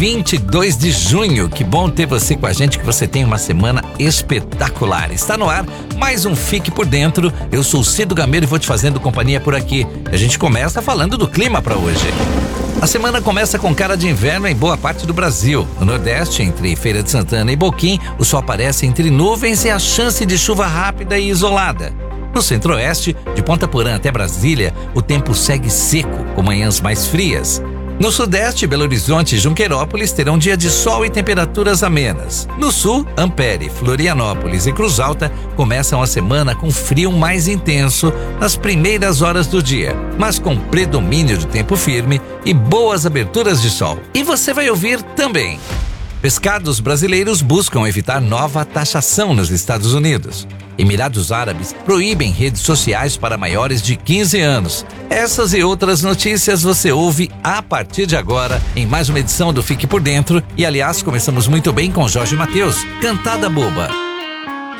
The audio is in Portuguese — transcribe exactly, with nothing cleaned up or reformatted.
vinte e dois de junho. Que bom ter você com a gente, que você tenha uma semana espetacular. Está no ar mais um Fique por Dentro. Eu sou o Cido Gameiro e vou te fazendo companhia por aqui. A gente começa falando do clima para hoje. A semana começa com cara de inverno em boa parte do Brasil. No Nordeste, entre Feira de Santana e Boquim, o sol aparece entre nuvens e a chance de chuva rápida e isolada. No Centro-Oeste, de Ponta Porã até Brasília, o tempo segue seco, com manhãs mais frias. No Sudeste, Belo Horizonte e Junqueirópolis terão dia de sol e temperaturas amenas. No Sul, Ampere, Florianópolis e Cruz Alta começam a semana com frio mais intenso nas primeiras horas do dia, mas com predomínio de tempo firme e boas aberturas de sol. E você vai ouvir também: pescados brasileiros buscam evitar nova taxação nos Estados Unidos. Emirados Árabes proíbem redes sociais para maiores de quinze anos. Essas e outras notícias você ouve a partir de agora em mais uma edição do Fique por Dentro. E aliás, começamos muito bem com Jorge Mateus, Cantada Boba.